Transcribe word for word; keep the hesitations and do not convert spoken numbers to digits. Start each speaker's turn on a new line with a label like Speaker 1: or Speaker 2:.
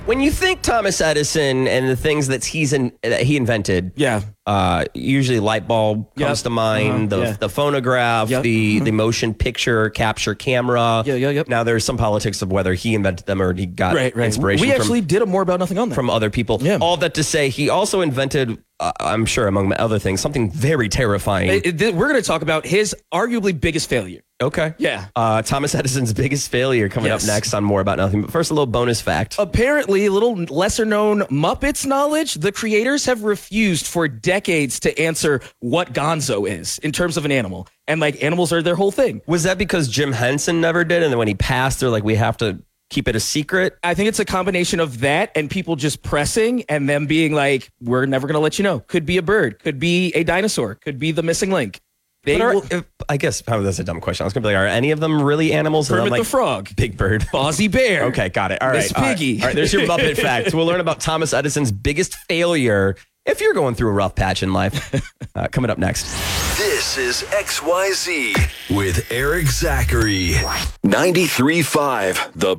Speaker 1: When you think Thomas Edison and the things that he's in, that he invented,
Speaker 2: Yeah.
Speaker 1: uh, usually light bulb comes
Speaker 2: Yep.
Speaker 1: to mind,
Speaker 2: Uh-huh.
Speaker 1: the
Speaker 2: Yeah.
Speaker 1: the phonograph,
Speaker 2: Yep.
Speaker 1: the the motion picture capture camera.
Speaker 2: Yeah, yeah, yep.
Speaker 1: Now there's some politics of whether he invented them or he got
Speaker 2: Right, right.
Speaker 1: inspiration
Speaker 2: We
Speaker 1: from,
Speaker 2: actually did a more about nothing on that.
Speaker 1: from other people.
Speaker 2: Yeah.
Speaker 1: All that to say, he also invented, uh, I'm sure, among other things, something very terrifying.
Speaker 2: It- it- we're going to talk about his arguably biggest failure.
Speaker 1: Okay.
Speaker 2: Yeah.
Speaker 1: Uh, Thomas Edison's biggest failure coming
Speaker 2: Yes.
Speaker 1: up next on More About Nothing. But first, a little bonus fact.
Speaker 2: Apparently, a little lesser known Muppets knowledge, the creators have refused for decades to answer what Gonzo is in terms of an animal. And like animals are their whole thing.
Speaker 1: Was that because Jim Henson never did? And then when he passed, they're like, we have to keep it a secret?
Speaker 2: I think it's a combination of that and people just pressing and them being like, we're never going to let you know. Could be a bird, could be a dinosaur, could be the missing link. They
Speaker 1: But are,
Speaker 2: will,
Speaker 1: if, I guess oh, that's a dumb question. I was going to be like, are any of them really animals? And
Speaker 2: Kermit
Speaker 1: I'm like,
Speaker 2: the Frog,
Speaker 1: Big Bird.
Speaker 2: Fozzie Bear.
Speaker 1: Okay, got it. All right.
Speaker 2: Miss
Speaker 1: all right.
Speaker 2: Piggy.
Speaker 1: All right, there's your Muppet fact. We'll learn about Thomas Edison's biggest failure if you're going through a rough patch in life. Uh, coming up next.
Speaker 3: This is X Y Z with Eric Zachary. ninety-three point five, The